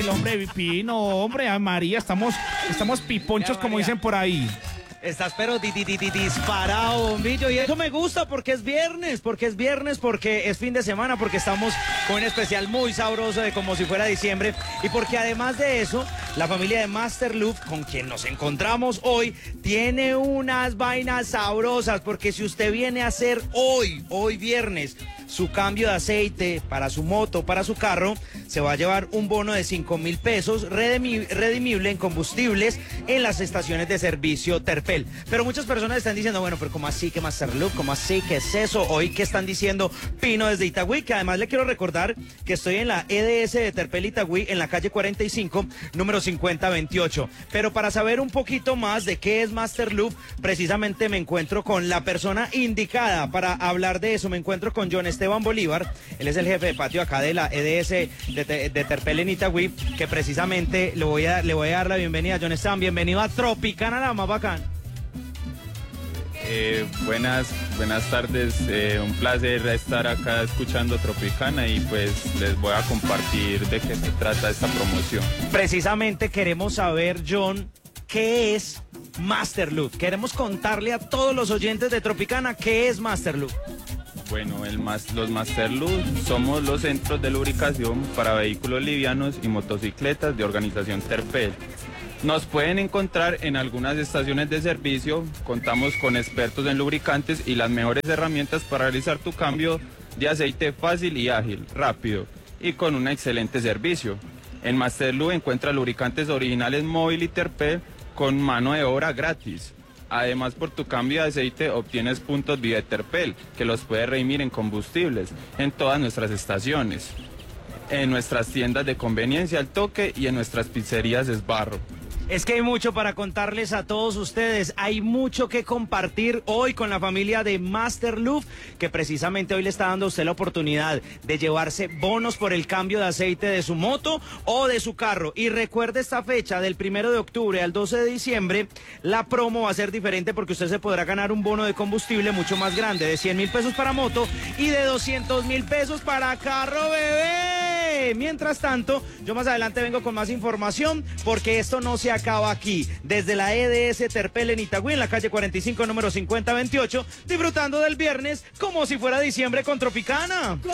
El hombre Pino, hombre, ay María, estamos piponchos como dicen por ahí. Estás pero disparado, bombillo, y eso me gusta porque es viernes, porque es fin de semana, porque estamos con un especial muy sabroso de como si fuera diciembre, y porque además de eso, la familia de Master Loop, con quien nos encontramos hoy, tiene unas vainas sabrosas, porque si usted viene a hacer hoy viernes, su cambio de aceite para su moto, para su carro, se va a llevar un bono de 5.000 pesos redimible en combustibles en las estaciones de servicio Terpel. Pero muchas personas están diciendo, bueno, pero ¿cómo así que Master Loop? ¿Cómo así? ¿Qué es eso? Hoy, ¿qué están diciendo Pino desde Itagüí? Que además le quiero recordar que estoy en la EDS de Terpel Itagüí, en la calle 45, número 5028. Pero para saber un poquito más de qué es Master Loop, precisamente me encuentro con la persona indicada para hablar de eso. Me encuentro con John Esteban Bolívar, él es el jefe de patio acá de la EDS de Terpel en Itagüí, que precisamente le voy a dar la bienvenida. John Esteban, bienvenido a Tropicana, la más bacán. Buenas tardes, un placer estar acá escuchando Tropicana y pues les voy a compartir de qué se trata esta promoción. Precisamente queremos saber, John, ¿qué es Master Loop? Queremos contarle a todos los oyentes de Tropicana qué es Master Loop. Bueno, los Master Loop somos los centros de lubricación para vehículos livianos y motocicletas de organización Terpel. Nos pueden encontrar en algunas estaciones de servicio, contamos con expertos en lubricantes y las mejores herramientas para realizar tu cambio de aceite fácil y ágil, rápido y con un excelente servicio. En Master Loop encuentra lubricantes originales Móvil y Terpel con mano de obra gratis. Además, por tu cambio de aceite obtienes puntos Vía Terpel, que los puedes redimir en combustibles en todas nuestras estaciones, en nuestras tiendas de conveniencia al toque y en nuestras pizzerías Esbarro. Es que hay mucho para contarles a todos ustedes, hay mucho que compartir hoy con la familia de Master Loop, que precisamente hoy le está dando a usted la oportunidad de llevarse bonos por el cambio de aceite de su moto o de su carro. Y recuerde esta fecha, del 1 de octubre al 12 de diciembre, la promo va a ser diferente porque usted se podrá ganar un bono de combustible mucho más grande, de 100.000 pesos para moto y de 200.000 pesos para carro, bebé. Mientras tanto, yo más adelante vengo con más información porque esto no se acaba aquí. Desde la EDS Terpel en Itagüí, en la calle 45, número 5028, disfrutando del viernes como si fuera diciembre con Tropicana.